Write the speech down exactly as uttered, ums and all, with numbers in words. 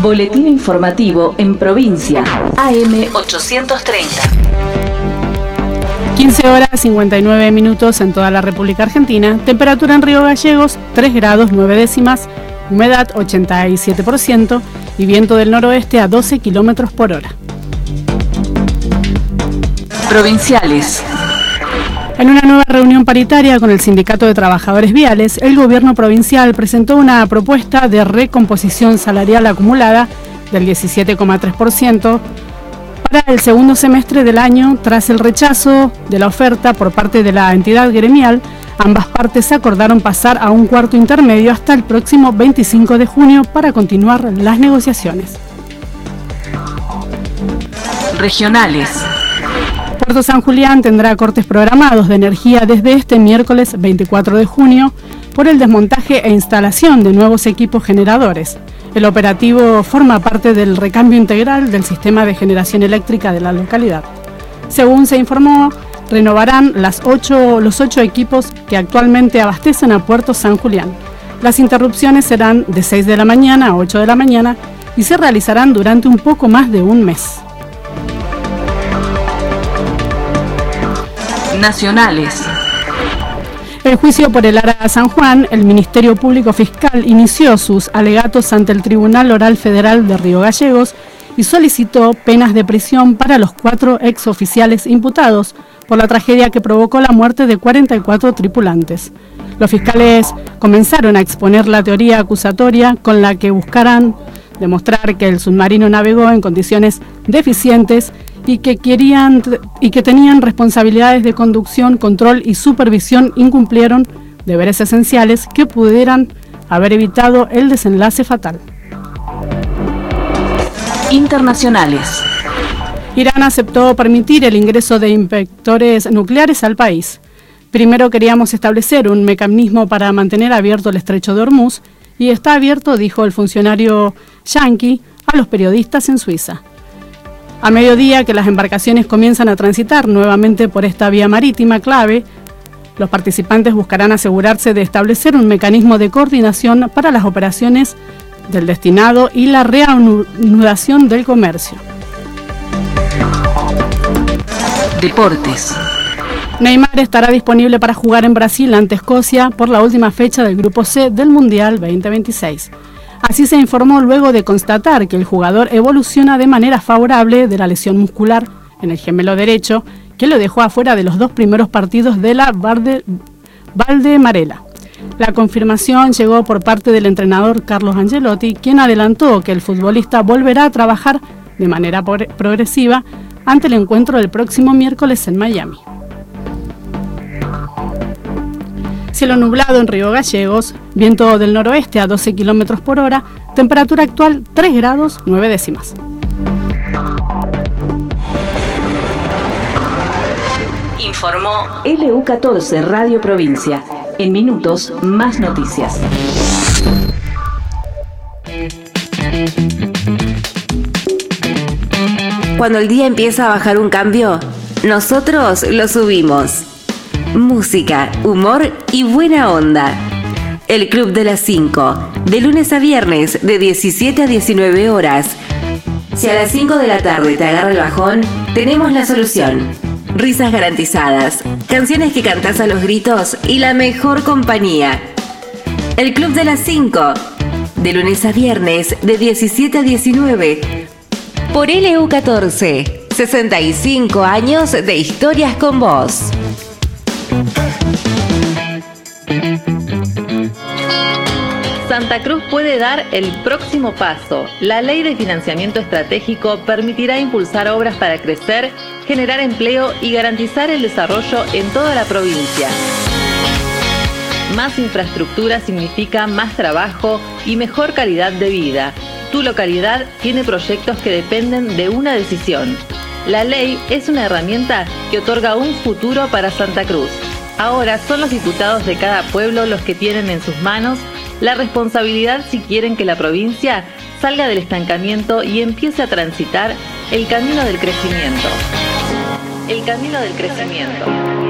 Boletín informativo en provincia. A M ochocientos treinta. quince horas cincuenta y nueve minutos en toda la República Argentina. Temperatura en Río Gallegos, tres grados nueve décimas. Humedad ochenta y siete por ciento. Y viento del noroeste a doce kilómetros por hora. Provinciales. En una nueva reunión paritaria con el Sindicato de Trabajadores Viales, el gobierno provincial presentó una propuesta de recomposición salarial acumulada del diecisiete coma tres por ciento para el segundo semestre del año. Tras el rechazo de la oferta por parte de la entidad gremial, ambas partes acordaron pasar a un cuarto intermedio hasta el próximo veinticinco de junio para continuar las negociaciones. Regionales. Puerto San Julián tendrá cortes programados de energía desde este miércoles veinticuatro de junio por el desmontaje e instalación de nuevos equipos generadores. El operativo forma parte del recambio integral del sistema de generación eléctrica de la localidad. Según se informó, renovarán las ocho, los ocho equipos que actualmente abastecen a Puerto San Julián. Las interrupciones serán de seis de la mañana a ocho de la mañana y se realizarán durante un poco más de un mes. Nacionales. El juicio por el Ara San Juan, el Ministerio Público Fiscal inició sus alegatos ante el Tribunal Oral Federal de Río Gallegos y solicitó penas de prisión para los cuatro exoficiales imputados por la tragedia que provocó la muerte de cuarenta y cuatro tripulantes. Los fiscales comenzaron a exponer la teoría acusatoria con la que buscarán demostrar que el submarino navegó en condiciones deficientes y que querían y que tenían responsabilidades de conducción, control y supervisión, incumplieron deberes esenciales que pudieran haber evitado el desenlace fatal. Internacionales. Irán aceptó permitir el ingreso de inspectores nucleares al país. Primero queríamos establecer un mecanismo para mantener abierto el estrecho de Hormuz y está abierto, dijo el funcionario yanqui a los periodistas en Suiza. A mediodía que las embarcaciones comienzan a transitar nuevamente por esta vía marítima clave, los participantes buscarán asegurarse de establecer un mecanismo de coordinación para las operaciones del destinado y la reanudación del comercio. Deportes. Neymar estará disponible para jugar en Brasil ante Escocia por la última fecha del Grupo C del Mundial veinte veintiséis. Así se informó luego de constatar que el jugador evoluciona de manera favorable de la lesión muscular en el gemelo derecho, que lo dejó afuera de los dos primeros partidos de la Valde, Valdemarela. La confirmación llegó por parte del entrenador Carlos Ancelotti, quien adelantó que el futbolista volverá a trabajar de manera progresiva ante el encuentro del próximo miércoles en Miami. Cielo nublado en Río Gallegos, viento del noroeste a doce kilómetros por hora, temperatura actual tres grados nueve décimas. Informó L U catorce Radio Provincia. En minutos, más noticias. Cuando el día empieza a bajar un cambio, nosotros lo subimos. Música, humor y buena onda. El Club de las cinco, de lunes a viernes, de diecisiete a diecinueve horas. Si a las cinco de la tarde te agarra el bajón, tenemos la solución. Risas garantizadas, canciones que cantás a los gritos y la mejor compañía. El Club de las cinco, de lunes a viernes, de diecisiete a diecinueve. Por L U catorce, sesenta y cinco años de historias con vos. Santa Cruz puede dar el próximo paso. La Ley de Financiamiento Estratégico permitirá impulsar obras para crecer, generar empleo y garantizar el desarrollo en toda la provincia. Más infraestructura significa más trabajo y mejor calidad de vida. Tu localidad tiene proyectos que dependen de una decisión. La ley es una herramienta que otorga un futuro para Santa Cruz. Ahora son los diputados de cada pueblo los que tienen en sus manos la responsabilidad si quieren que la provincia salga del estancamiento y empiece a transitar el camino del crecimiento. El camino del crecimiento.